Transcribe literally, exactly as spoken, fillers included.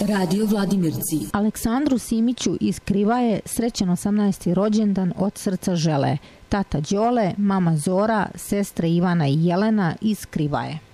Radio Vladimirci. Aleksandru Simiću iz Krivaje srećen osamnaesti rođendan od srca žele tata Đole, mama Zora, sestre Ivana i Jelena iz Krivaje.